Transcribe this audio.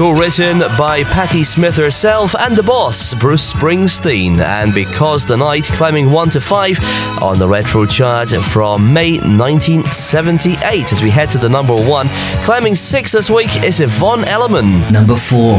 co-written by Patti Smith herself and the boss, Bruce Springsteen. And Because the Night climbing 1 to 5 on the retro chart from May 1978. As we head to the number 1, climbing 6 this week is Yvonne Elliman. Number 4.